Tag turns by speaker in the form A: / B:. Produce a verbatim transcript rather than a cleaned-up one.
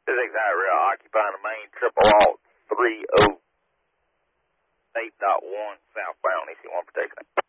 A: This is real occupying the main triple alt three oh eight dot one southbound, E C one protection.